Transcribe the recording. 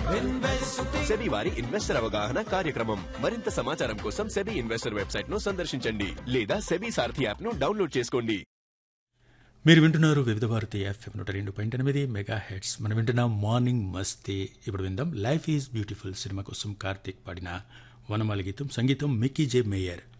SEBI వారి investor అవగాహన కార్యక్రమం. మరింత సమాచారం కోసం సెబీ ఇన్వెస్టర్ వెబ్సైట్ ను సందర్శించండి లేదా సెబీ సారథి యాప్ ను డౌన్లోడ్ చేసుకోండి. మీరు వింటున్నారు వివిధ భారతి ఎఫ్ఎం 102.8 మెగా హెడ్స్. మనం వింటున్నాం మార్నింగ్ మస్తీ. ఇప్పుడు విందాం లైఫ్ ఈజ్ బ్యూటిఫుల్ సినిమా కోసం కార్తీక్ పాడిన వనమాలి గీతం, సంగీతం మిక్కీ జే మేయర్.